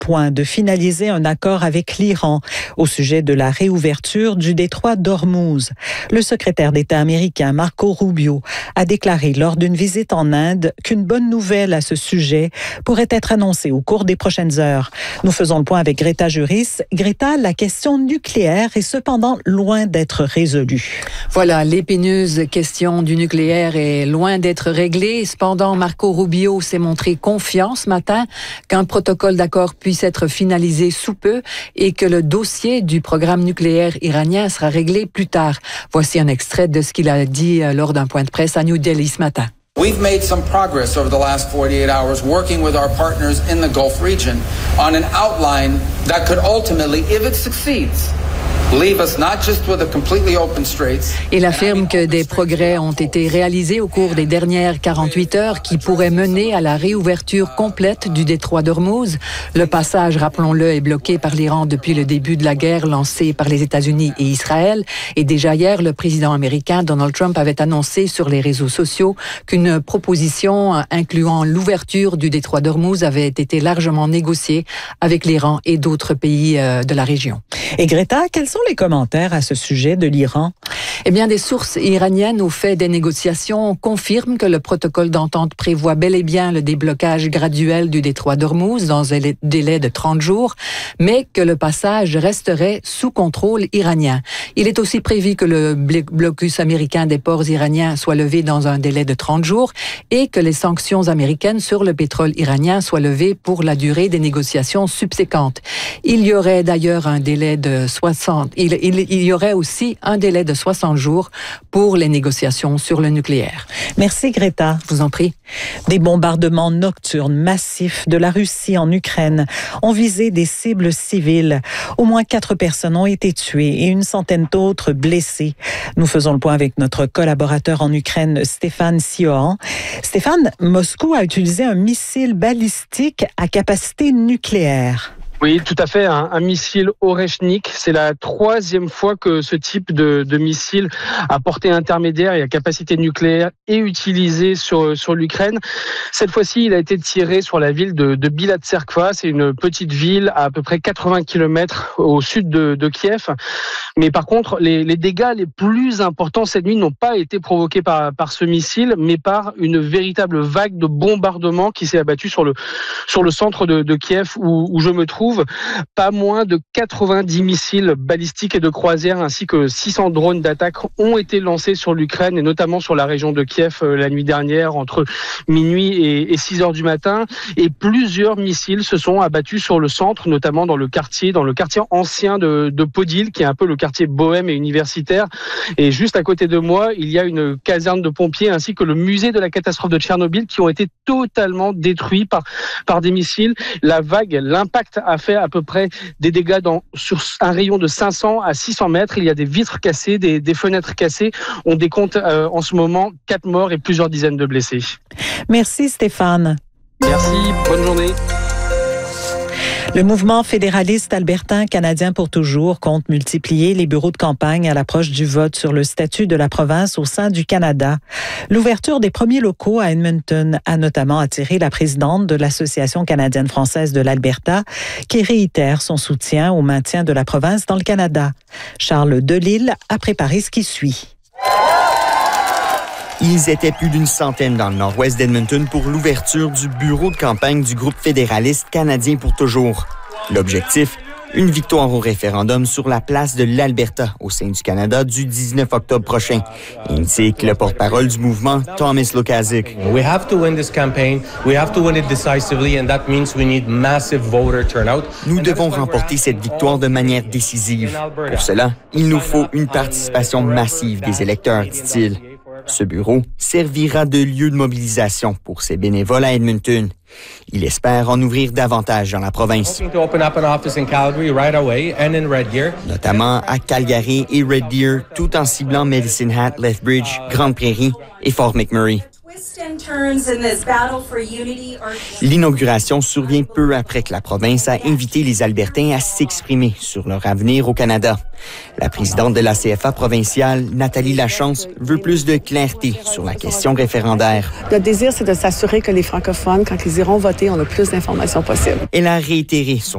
point de finaliser un accord avec l'Iran au sujet de la réouverture du détroit d'Ormuz. Le secrétaire d'État américain Marco Rubio a déclaré lors d'une visite en Inde qu'une bonne nouvelle à ce sujet pourrait être annoncée au cours des prochaines heures. Nous faisons le point avec Greta Juris. Greta, la question nucléaire est cependant loin d'être résolue. Voilà, l'épineuse question du nucléaire est loin d'être réglée. Cependant, Marco Rubio s'est montré confiant ce matin qu'un protocole d'accord puisse être finalisé sous peu et que le dossier du programme nucléaire iranien sera réglé plus tard. Voici un extrait de ce qu'il a dit lors d'un point de presse à New Delhi ce matin. We've made some progress over the last 48 hours working with our partners in the Gulf region on an outline that could ultimately, if it succeeds, Il affirme que des progrès ont été réalisés au cours des dernières 48 heures qui pourraient mener à la réouverture complète du détroit d'Ormuz. Le passage, rappelons-le, est bloqué par l'Iran depuis le début de la guerre lancée par les États-Unis et Israël. Et déjà hier, le président américain Donald Trump avait annoncé sur les réseaux sociaux qu'une proposition incluant l'ouverture du détroit d'Ormuz avait été largement négociée avec l'Iran et d'autres pays de la région. Et Greta, quels sont les commentaires à ce sujet de l'Iran? Eh bien, des sources iraniennes au fait des négociations confirment que le protocole d'entente prévoit bel et bien le déblocage graduel du détroit d'Ormuz dans un délai de 30 jours, mais que le passage resterait sous contrôle iranien. Il est aussi prévu que le blocus américain des ports iraniens soit levé dans un délai de 30 jours et que les sanctions américaines sur le pétrole iranien soient levées pour la durée des négociations subséquentes. Il y aurait d'ailleurs un délai de 60. Il y aurait aussi un délai de 60 jours pour les négociations sur le nucléaire. Merci Greta. Je vous en prie. Des bombardements nocturnes massifs de la Russie en Ukraine ont visé des cibles civiles. Au moins 4 personnes ont été tuées et une centaine d'autres blessées. Nous faisons le point avec notre collaborateur en Ukraine, Stéphane Siohan. Stéphane, Moscou a utilisé un missile balistique à capacité nucléaire. Oui, tout à fait, un missile Oreshnik. C'est la 3e fois que ce type de missile à portée intermédiaire et à capacité nucléaire est utilisé sur l'Ukraine. Cette fois-ci, il a été tiré sur la ville de Bila-Tserkva. C'est une petite ville à peu près 80 km au sud de Kiev. Mais par contre, les dégâts les plus importants cette nuit n'ont pas été provoqués par ce missile, mais par une véritable vague de bombardements qui s'est abattue sur le centre de Kiev où je me trouve. Pas moins de 90 missiles balistiques et de croisière ainsi que 600 drones d'attaque ont été lancés sur l'Ukraine et notamment sur la région de Kiev la nuit dernière entre minuit et 6 heures du matin. Et plusieurs missiles se sont abattus sur le centre, notamment dans le quartier ancien de Podil, qui est un peu le quartier bohème et universitaire. Et juste à côté de moi, il y a une caserne de pompiers ainsi que le musée de la catastrophe de Tchernobyl qui ont été totalement détruits par des missiles. L'impact a fait à peu près des dégâts sur un rayon de 500 à 600 mètres. Il y a des vitres cassées, des fenêtres cassées. On décompte en ce moment 4 morts et plusieurs dizaines de blessés. Merci Stéphane. Merci, bonne journée. Le mouvement fédéraliste albertain canadien pour toujours compte multiplier les bureaux de campagne à l'approche du vote sur le statut de la province au sein du Canada. L'ouverture des premiers locaux à Edmonton a notamment attiré la présidente de l'Association canadienne-française de l'Alberta, qui réitère son soutien au maintien de la province dans le Canada. Charles Delisle a préparé ce qui suit. Ils étaient plus d'une centaine dans le nord-ouest d'Edmonton pour l'ouverture du bureau de campagne du groupe fédéraliste canadien pour toujours. L'objectif, une victoire au référendum sur la place de l'Alberta au sein du Canada du 19 octobre prochain, indique le porte-parole du mouvement, Thomas Lukaszuk. We have to win this campaign. We have to win it decisively, and that means we need massive voter turnout. Nous devons remporter cette victoire de manière décisive. Pour cela, il nous faut une participation massive des électeurs, dit-il. Ce bureau servira de lieu de mobilisation pour ses bénévoles à Edmonton. Il espère en ouvrir davantage dans la province. Notamment à Calgary et Red Deer, tout en ciblant Medicine Hat, Lethbridge, Grande Prairie et Fort McMurray. L'inauguration survient peu après que la province a invité les Albertains à s'exprimer sur leur avenir au Canada. La présidente de la CFA provinciale, Nathalie Lachance, veut plus de clarté sur la question référendaire. Le désir, c'est de s'assurer que les francophones, quand ils iront voter, ont le plus d'informations possible. Elle a réitéré son